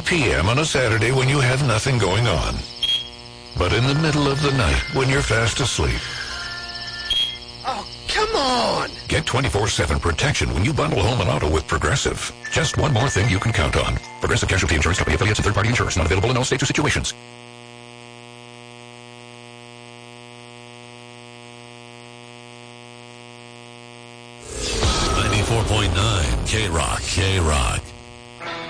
p.m. on a Saturday when you have nothing going on. But in the middle of the night, when you're fast asleep. Oh, come on! Get 24/7 protection when you bundle home and auto with Progressive. Just one more thing you can count on. Progressive Casualty Insurance Company, affiliates, and third-party insurance. Not available in all states or situations. .9 K-Rock.